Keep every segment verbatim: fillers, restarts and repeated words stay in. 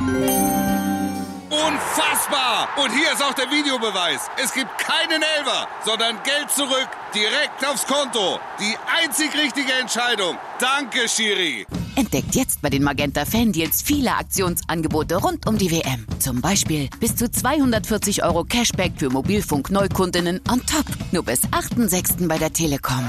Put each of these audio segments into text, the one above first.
Unfassbar! Und hier ist auch der Videobeweis. Es gibt keinen Elfer, sondern Geld zurück, direkt aufs Konto. Die einzig richtige Entscheidung. Danke, Schiri. Entdeckt jetzt bei den Magenta Fan-Deals viele Aktionsangebote rund um die W M. Zum Beispiel bis zu zweihundertvierzig Euro Cashback für Mobilfunk-Neukundinnen on top. Nur bis achten sechsten bei der Telekom.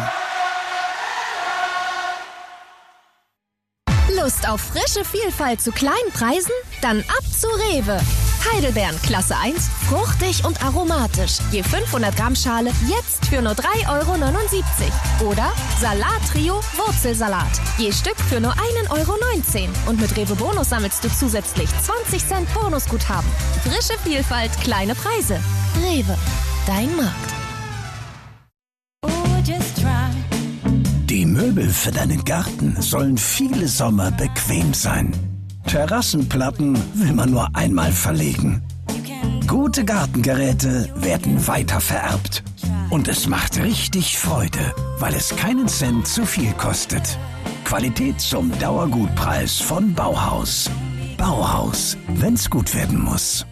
Lust auf frische Vielfalt zu kleinen Preisen? Dann ab zu Rewe. Heidelbeeren Klasse eins, fruchtig und aromatisch. Je fünfhundert Gramm Schale jetzt für nur drei Euro neunundsiebzig. Oder Salat-Trio Wurzelsalat. Je Stück für nur ein Euro neunzehn. Und mit Rewe Bonus sammelst du zusätzlich zwanzig Cent Bonusguthaben. Frische Vielfalt, kleine Preise. Rewe, dein Markt. Die Möbel für deinen Garten sollen viele Sommer bequem sein. Terrassenplatten will man nur einmal verlegen. Gute Gartengeräte werden weiter vererbt. Und es macht richtig Freude, weil es keinen Cent zu viel kostet. Qualität zum Dauergutpreis von Bauhaus. Bauhaus, wenn's gut werden muss.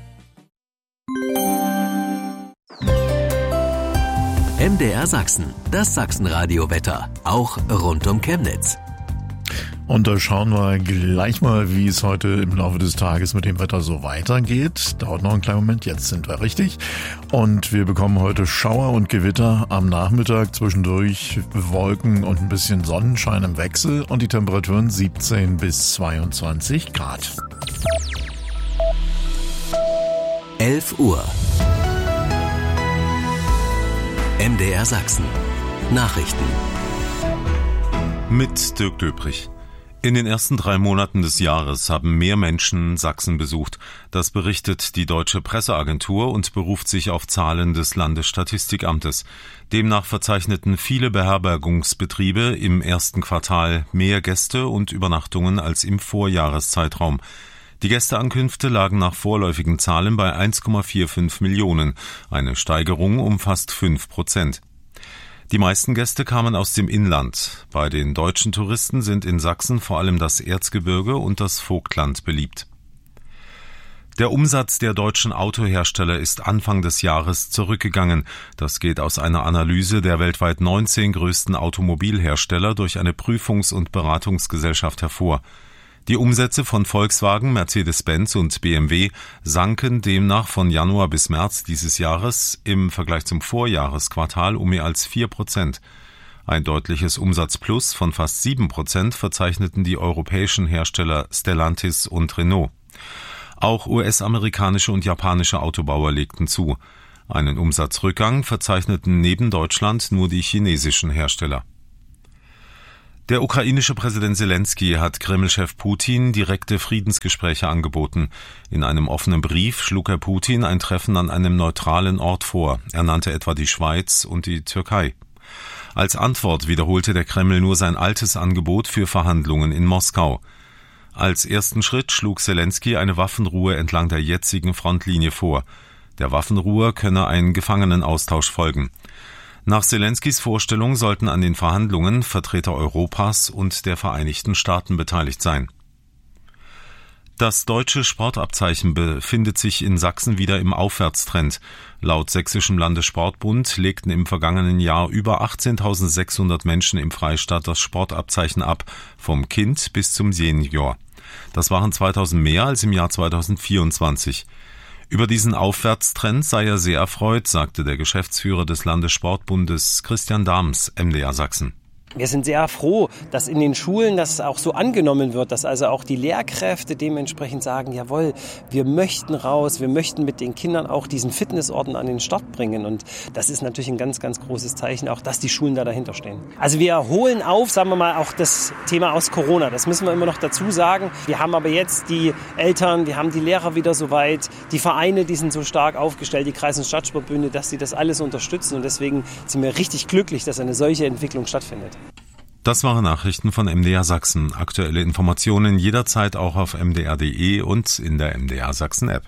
M D R Sachsen, das Sachsenradio-Wetter, auch rund um Chemnitz. Und da schauen wir gleich mal, wie es heute im Laufe des Tages mit dem Wetter so weitergeht. Dauert noch einen kleinen Moment, jetzt sind wir richtig. Und wir bekommen heute Schauer und Gewitter am Nachmittag, zwischendurch Wolken und ein bisschen Sonnenschein im Wechsel und die Temperaturen siebzehn bis zweiundzwanzig Grad. elf Uhr. M D R Sachsen. Nachrichten. Mit Dirk Döbrich. In den ersten drei Monaten des Jahres haben mehr Menschen Sachsen besucht. Das berichtet die Deutsche Presseagentur und beruft sich auf Zahlen des Landesstatistikamtes. Demnach verzeichneten viele Beherbergungsbetriebe im ersten Quartal mehr Gäste und Übernachtungen als im Vorjahreszeitraum. Die Gästeankünfte lagen nach vorläufigen Zahlen bei eins Komma fünfundvierzig Millionen, eine Steigerung um fast fünf Prozent. Die meisten Gäste kamen aus dem Inland. Bei den deutschen Touristen sind in Sachsen vor allem das Erzgebirge und das Vogtland beliebt. Der Umsatz der deutschen Autohersteller ist Anfang des Jahres zurückgegangen. Das geht aus einer Analyse der weltweit neunzehn größten Automobilhersteller durch eine Prüfungs- und Beratungsgesellschaft hervor. Die Umsätze von Volkswagen, Mercedes-Benz und B M W sanken demnach von Januar bis März dieses Jahres im Vergleich zum Vorjahresquartal um mehr als vier Prozent. Ein deutliches Umsatzplus von fast sieben Prozent verzeichneten die europäischen Hersteller Stellantis und Renault. Auch U S-amerikanische und japanische Autobauer legten zu. Einen Umsatzrückgang verzeichneten neben Deutschland nur die chinesischen Hersteller. Der ukrainische Präsident Selensky hat Kreml-Chef Putin direkte Friedensgespräche angeboten. In einem offenen Brief schlug er Putin ein Treffen an einem neutralen Ort vor. Er nannte etwa die Schweiz und die Türkei. Als Antwort wiederholte der Kreml nur sein altes Angebot für Verhandlungen in Moskau. Als ersten Schritt schlug Selensky eine Waffenruhe entlang der jetzigen Frontlinie vor. Der Waffenruhe könne ein Gefangenenaustausch folgen. Nach Selenskys Vorstellung sollten an den Verhandlungen Vertreter Europas und der Vereinigten Staaten beteiligt sein. Das deutsche Sportabzeichen befindet sich in Sachsen wieder im Aufwärtstrend. Laut Sächsischem Landessportbund legten im vergangenen Jahr über achtzehntausendsechshundert Menschen im Freistaat das Sportabzeichen ab, vom Kind bis zum Senior. Das waren zweitausend mehr als im Jahr zweitausendvierundzwanzig. Über diesen Aufwärtstrend sei er sehr erfreut, sagte der Geschäftsführer des Landessportbundes Christian Dahms, M D R Sachsen. Wir sind sehr froh, dass in den Schulen das auch so angenommen wird, dass also auch die Lehrkräfte dementsprechend sagen, jawohl, wir möchten raus, wir möchten mit den Kindern auch diesen Fitnessorten an den Start bringen. Und das ist natürlich ein ganz, ganz großes Zeichen, auch dass die Schulen da dahinter stehen. Also wir holen auf, sagen wir mal, auch das Thema aus Corona. Das müssen wir immer noch dazu sagen. Wir haben aber jetzt die Eltern, wir haben die Lehrer wieder so weit, die Vereine, die sind so stark aufgestellt, die Kreis- und Stadtsportbünde, dass sie das alles unterstützen. Und deswegen sind wir richtig glücklich, dass eine solche Entwicklung stattfindet. Das waren Nachrichten von M D R Sachsen. Aktuelle Informationen jederzeit auch auf m d r punkt d e und in der M D R Sachsen App.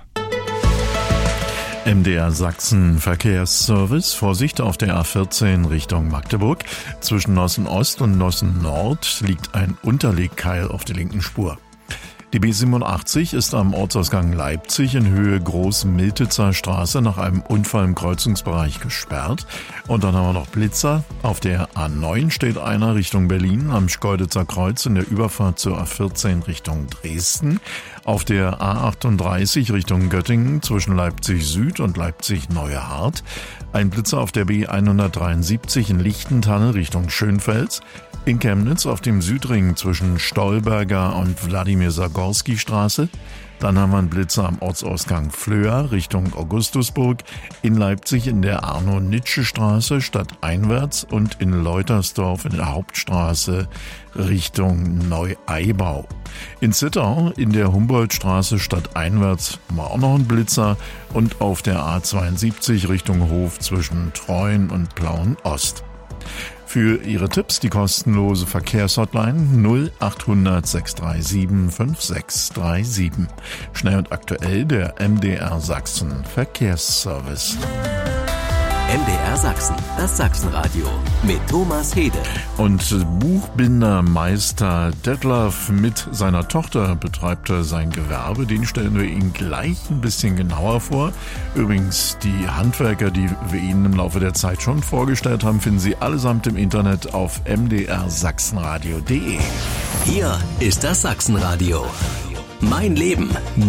M D R Sachsen Verkehrsservice. Vorsicht auf der A vierzehn Richtung Magdeburg. Zwischen Nossen Ost und Nossen Nord liegt ein Unterlegkeil auf der linken Spur. Die B siebenundachtzig ist am Ortsausgang Leipzig in Höhe Groß-Miltitzer Straße nach einem Unfall im Kreuzungsbereich gesperrt. Und dann haben wir noch Blitzer. Auf der A neun steht einer Richtung Berlin am Schkeuditzer Kreuz in der Überfahrt zur A vierzehn Richtung Dresden. Auf der A achtunddreißig Richtung Göttingen zwischen Leipzig Süd und Leipzig Neue Hart. Ein Blitzer auf der B hundertdreiundsiebzig in Lichtentanne Richtung Schönfels. In Chemnitz auf dem Südring zwischen Stolberger und Wladimir-Sagorski-Straße. Dann haben wir einen Blitzer am Ortsausgang Flöa Richtung Augustusburg. In Leipzig in der Arno-Nitsche-Straße stadteinwärts und in Leutersdorf in der Hauptstraße Richtung Neu-Eibau. In Zittau in der Humboldtstraße stadteinwärts haben wir auch noch einen Blitzer und auf der A zweiundsiebzig Richtung Hof zwischen Treuen und Plauen-Ost. Für Ihre Tipps die kostenlose Verkehrshotline null achthundert sechs drei sieben fünf sechs drei sieben. Schnell und aktuell der M D R Sachsen Verkehrsservice. M D R Sachsen, das Sachsenradio mit Thomas Hede. Und Buchbindermeister Detlef mit seiner Tochter betreibt er sein Gewerbe. Den stellen wir Ihnen gleich ein bisschen genauer vor. Übrigens, die Handwerker, die wir Ihnen im Laufe der Zeit schon vorgestellt haben, finden Sie allesamt im Internet auf m d r sachsenradio punkt d e. Hier ist das Sachsenradio. Mein Leben.